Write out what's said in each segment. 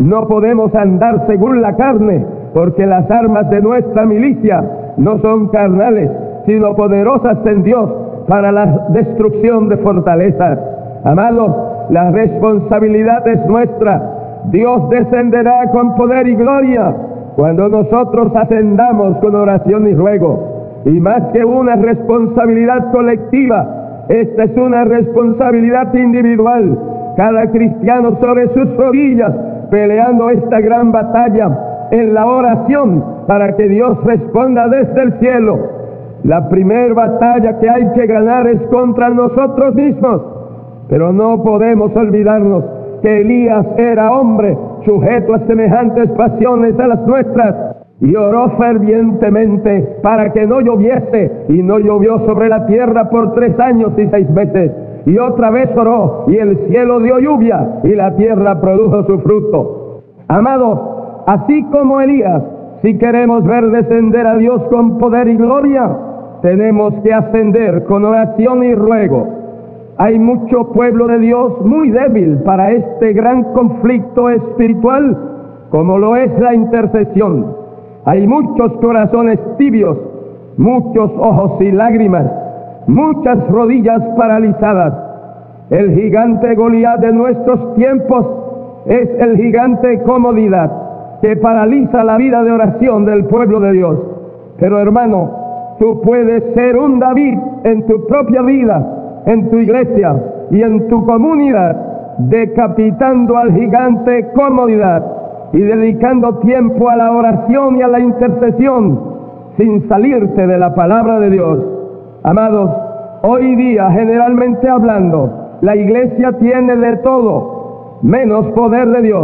no podemos andar según la carne, porque las armas de nuestra milicia no son carnales, sino poderosas en Dios para la destrucción de fortalezas. Amados, la responsabilidad es nuestra. Dios descenderá con poder y gloria cuando nosotros ascendamos con oración y ruego. Y más que una responsabilidad colectiva, esta es una responsabilidad individual. Cada cristiano sobre sus rodillas, peleando esta gran batalla en la oración para que Dios responda desde el cielo. La primera batalla que hay que ganar es contra nosotros mismos, pero no podemos olvidarnos que Elías era hombre sujeto a semejantes pasiones a las nuestras, y oró fervientemente para que no lloviese, y no llovió sobre la tierra por 3 años y 6 meses. Y otra vez oró, y el cielo dio lluvia, y la tierra produjo su fruto. Amados, así como Elías, si queremos ver descender a Dios con poder y gloria, tenemos que ascender con oración y ruego. Hay mucho pueblo de Dios muy débil para este gran conflicto espiritual, como lo es la intercesión. Hay muchos corazones tibios, muchos ojos sin lágrimas, muchas rodillas paralizadas. El gigante Goliat de nuestros tiempos es el gigante comodidad, que paraliza la vida de oración del pueblo de Dios. Pero hermano, tú puedes ser un David en tu propia vida, en tu iglesia y en tu comunidad, decapitando al gigante comodidad y dedicando tiempo a la oración y a la intercesión sin salirte de la palabra de Dios. Amados, hoy día, generalmente hablando, la iglesia tiene de todo menos poder de Dios.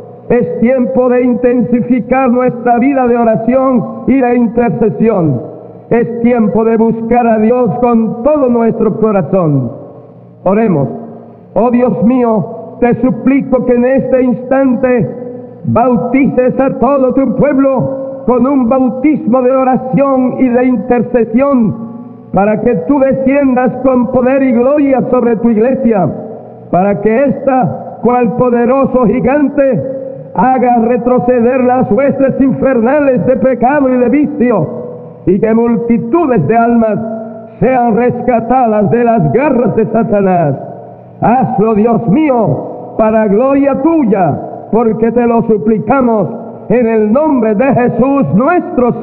Es tiempo de intensificar nuestra vida de oración y de intercesión. Es tiempo de buscar a Dios con todo nuestro corazón. Oremos. Oh Dios mío, te suplico que en este instante bautices a todo tu pueblo con un bautismo de oración y de intercesión, para que tú desciendas con poder y gloria sobre tu iglesia, para que ésta, cual poderoso gigante, haga retroceder las huestes infernales de pecado y de vicio, y que multitudes de almas sean rescatadas de las garras de Satanás. Hazlo, Dios mío, para gloria tuya, porque te lo suplicamos en el nombre de Jesús nuestro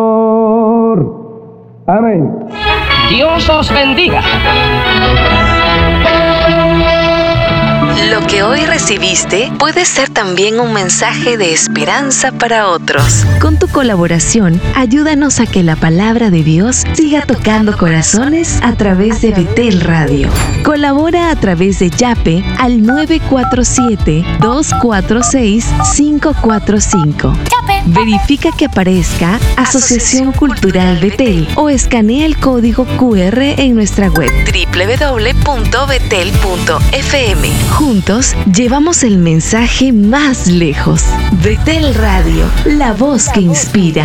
Señor. Amén. Dios os bendiga. Lo que hoy recibiste puede ser también un mensaje de esperanza para otros. Con tu colaboración, ayúdanos a que la palabra de Dios siga tocando corazones a través de Betel Radio. Colabora a través de Yape al 947-246-545. Verifica que aparezca Asociación Cultural Betel o escanea el código QR en nuestra web www.betel.fm. Juntos llevamos el mensaje más lejos. Betel Radio, la voz que inspira.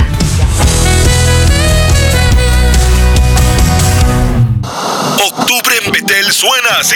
Octubre en Betel suena así.